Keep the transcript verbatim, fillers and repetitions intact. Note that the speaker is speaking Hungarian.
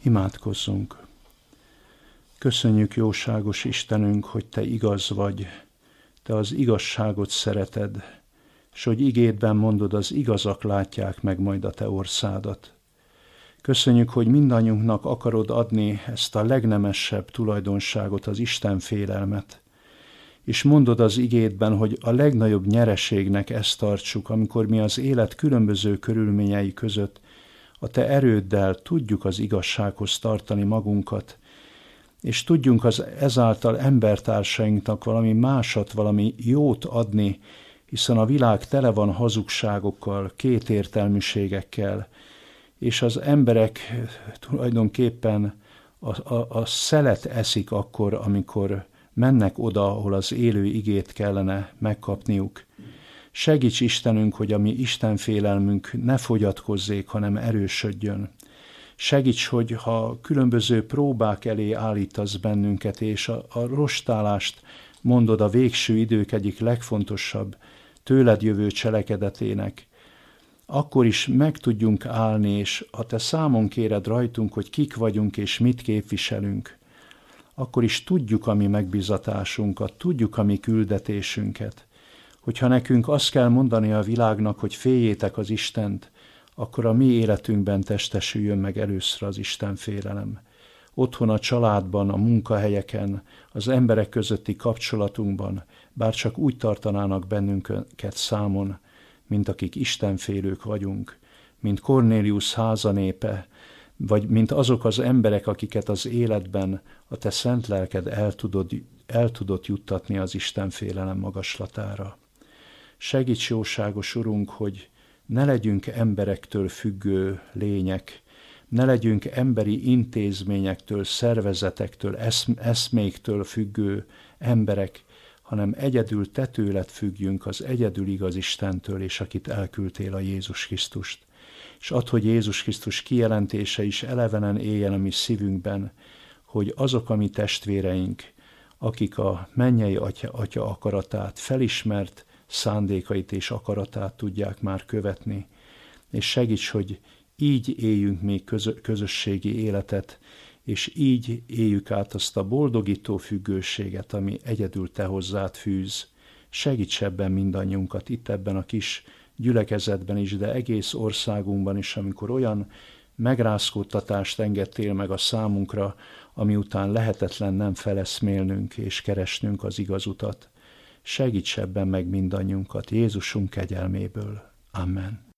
Imádkozzunk! Köszönjük, jóságos Istenünk, hogy Te igaz vagy, Te az igazságot szereted, és hogy igédben mondod, az igazak látják meg majd a Te orszádat. Köszönjük, hogy mindannyiunknak akarod adni ezt a legnemesebb tulajdonságot, az Isten félelmet. És mondod az igédben, hogy a legnagyobb nyereségnek ezt tartsuk, amikor mi az élet különböző körülményei között a Te erőddel tudjuk az igazsághoz tartani magunkat, és tudjunk az ezáltal embertársainknak valami másat, valami jót adni, hiszen a világ tele van hazugságokkal, kétértelműségekkel, és az emberek tulajdonképpen a, a, a szelet eszik akkor, amikor mennek oda, ahol az élő igét kellene megkapniuk. Segíts Istenünk, hogy a mi istenfélelmünk ne fogyatkozzék, hanem erősödjön. Segíts, hogy ha különböző próbák elé állítasz bennünket, és a, a rostálást mondod a végső idők egyik legfontosabb tőled jövő cselekedetének, akkor is meg tudjunk állni, és ha Te számon kéred rajtunk, hogy kik vagyunk és mit képviselünk, akkor is tudjuk a mi megbízatásunkat, tudjuk a mi küldetésünket. Hogyha nekünk azt kell mondani a világnak, hogy féljétek az Istent, akkor a mi életünkben testesüljön meg először az Isten félelem. Otthon, a családban, a munkahelyeken, az emberek közötti kapcsolatunkban, bár csak úgy tartanának bennünket számon, mint akik istenfélők vagyunk, mint Kornélius házanépe, vagy mint azok az emberek, akiket az életben a Te szent lelked el tudod, el tudod juttatni az istenfélelem magaslatára. Segíts, jóságos Urunk, hogy ne legyünk emberektől függő lények, ne legyünk emberi intézményektől, szervezetektől, eszméktől függő emberek, hanem egyedül Te tőled függjünk, az egyedül igaz Istentől, és akit elküldtél, a Jézus Krisztust. És add, hogy Jézus Krisztus kijelentése is elevenen éljen a mi szívünkben, hogy azok a mi testvéreink, akik a mennyei atya, atya akaratát, felismert szándékait és akaratát tudják már követni, és segíts, hogy így éljünk még közösségi életet, és így éljük át azt a boldogító függőséget, ami egyedül Te hozzád fűz. Segíts ebben mindannyiunkat, itt ebben a kis gyülekezetben is, de egész országunkban is, amikor olyan megrázkódtatást engedtél meg a számunkra, ami után lehetetlen nem feleszmélnünk és keresnünk az igaz utat. Segíts ebben meg mindannyiunkat Jézusunk kegyelméből. Amen.